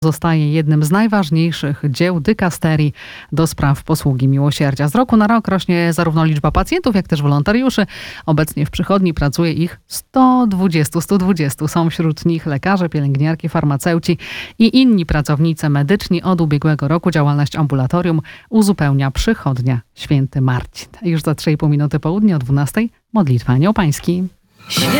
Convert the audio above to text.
zostaje jednym z najważniejszych dzieł dykasterii do spraw posługi miłosierdzia. Z roku na rok rośnie zarówno liczba pacjentów, jak też wolontariuszy. Obecnie w przychodni pracuje ich 120. Są wśród nich lekarze, pielęgniarki, farmaceuci i inni pracownicy medyczni. Od ubiegłego roku działalność ambulatorium uzupełnia przychodnia Święty Marcin. Już za 3,5 minuty południa o 12:00 modlitwa Anioł Pański.